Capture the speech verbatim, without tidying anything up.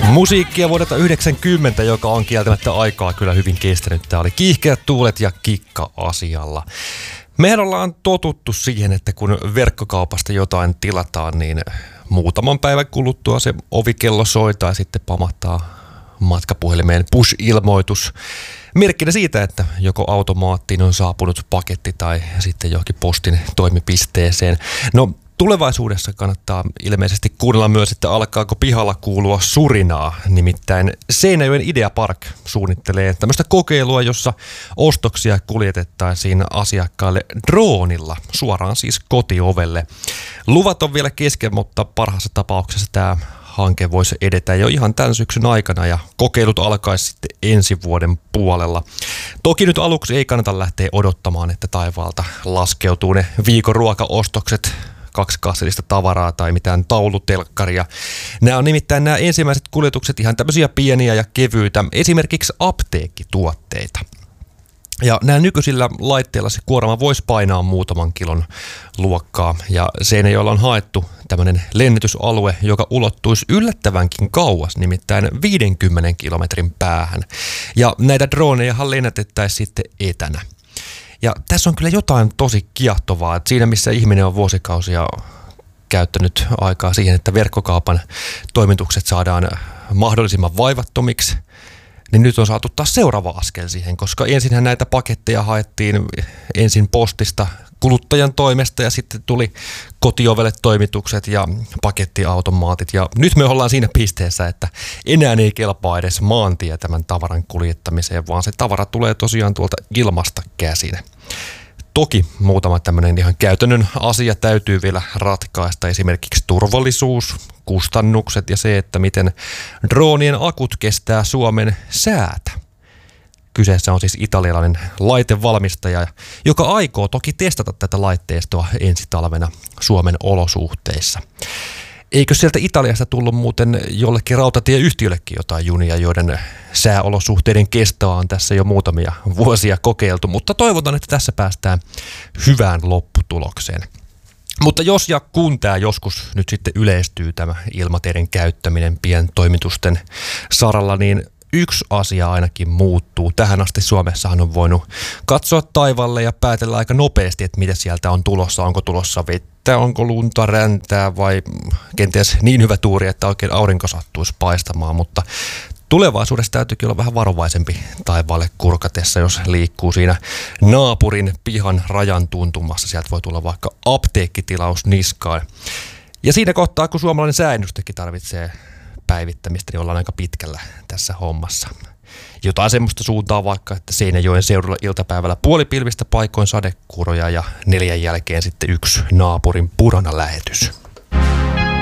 Musiikkia vuodelta yhdeksänkymmentä, joka on kieltämättä aikaa kyllä hyvin kestänyt. Tämä oli Kiihkeät tuulet ja Kikka asialla. Mehän ollaan totuttu siihen, että kun verkkokaupasta jotain tilataan, niin muutaman päivän kuluttua se ovikello soi tai sitten pamahtaa matkapuhelimeen push-ilmoitus. Merkkinä siitä, että joko automaattiin on saapunut paketti tai sitten johonkin postin toimipisteeseen. No, tulevaisuudessa kannattaa ilmeisesti kuunnella myös, että alkaako pihalla kuulua surinaa. Nimittäin Seinäjoen Idea Park suunnittelee tämmöistä kokeilua, jossa ostoksia kuljetettaisiin asiakkaille droonilla, suoraan siis kotiovelle. Luvat on vielä kesken, mutta parhaassa tapauksessa tämä hanke voisi edetä jo ihan tämän syksyn aikana ja kokeilut alkaisi sitten ensi vuoden puolella. Toki nyt aluksi ei kannata lähteä odottamaan, että taivaalta laskeutuu ne viikon ruokaostokset, kaksi kassillista tavaraa tai mitään taulutelkkaria. Nämä on nimittäin nämä ensimmäiset kuljetukset ihan tämmöisiä pieniä ja kevyitä, esimerkiksi apteekkituotteita. Ja nämä nykyisillä laitteilla se kuorma voisi painaa muutaman kilon luokkaa ja Seinäjoella on haettu tämmöinen lennätysalue, joka ulottuisi yllättävänkin kauas, nimittäin viidenkymmenen kilometrin päähän. Ja näitä dronejahan lennätettäisiin sitten etänä. Ja tässä on kyllä jotain tosi kiehtovaa, että siinä missä ihminen on vuosikausia käyttänyt aikaa siihen, että verkkokaupan toimitukset saadaan mahdollisimman vaivattomiksi, niin nyt on saatu taas seuraava askel siihen, koska ensinhän näitä paketteja haettiin ensin postista kuluttajan toimesta ja sitten tuli kotiovelle toimitukset ja pakettiautomaatit. Ja nyt me ollaan siinä pisteessä, että enää ei kelpaa edes maantie tämän tavaran kuljettamiseen, vaan se tavara tulee tosiaan tuolta ilmasta käsin. Toki muutama tämmöinen ihan käytännön asia täytyy vielä ratkaista, esimerkiksi turvallisuus, kustannukset ja se, että miten droonien akut kestää Suomen säätä. Kyseessä on siis italialainen laitevalmistaja, joka aikoo toki testata tätä laitteistoa ensi talvena Suomen olosuhteissa. Eikö sieltä Italiasta tullut muuten jollekin rautatieyhtiöllekin jotain junia, joiden sääolosuhteiden kestoa on tässä jo muutamia vuosia kokeiltu, mutta toivotan, että tässä päästään hyvään lopputulokseen. Mutta jos ja kun tämä joskus nyt sitten yleistyy tämä ilmateiden käyttäminen pientoimitusten saralla, niin yksi asia ainakin muuttuu. Tähän asti Suomessahan on voinut katsoa taivaalle ja päätellä aika nopeasti, että mitä sieltä on tulossa. Onko tulossa vettä, onko lunta, räntää vai kenties niin hyvä tuuri, että oikein aurinko sattuisi paistamaan. Mutta tulevaisuudessa täytyykin olla vähän varovaisempi taivaalle kurkatessa, jos liikkuu siinä naapurin pihan rajan tuntumassa. Sieltä voi tulla vaikka apteekkitilaus niskaan. Ja siinä kohtaa, kun suomalainen sääennustekin tarvitsee päivittämistä, niin ollaan aika pitkällä tässä hommassa. Jotain semmoista suuntaa vaikka, että Seinäjoen seudulla iltapäivällä puolipilvistä paikoin sadekuuroja ja neljän jälkeen sitten yksi naapurin purana lähetys.